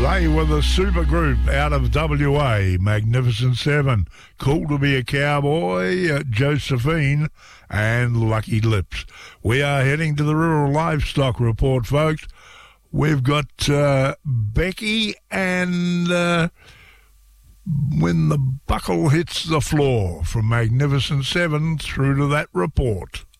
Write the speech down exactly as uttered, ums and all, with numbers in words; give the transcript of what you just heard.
They were the super group out of W A, Magnificent Seven, Cool to Be a Cowboy, Josephine, and Lucky Lips. We are heading to the Rural Livestock Report, folks. We've got uh, Becky and uh, When the Buckle Hits the Floor from Magnificent Seven through to that report.